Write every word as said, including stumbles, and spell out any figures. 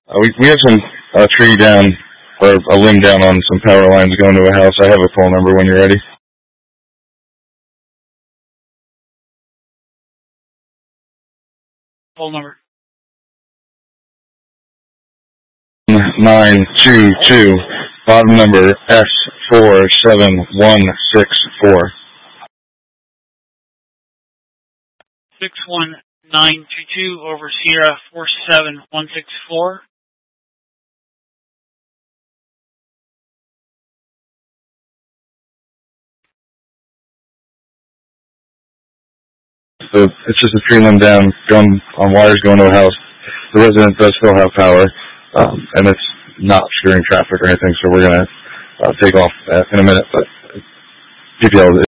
Uh, we, we have some uh, tree down, or a limb down on some power lines going to a house. I have a phone number when you're ready. Phone number. nine two two, bottom number S four seven one six four. six one nine two two over Sierra four seven one six four. So it's just a tree limb down, going on wires going to a house. The resident does still have power, um, and it's not obscuring traffic or anything, so we're going to uh, take off in a minute, but P P L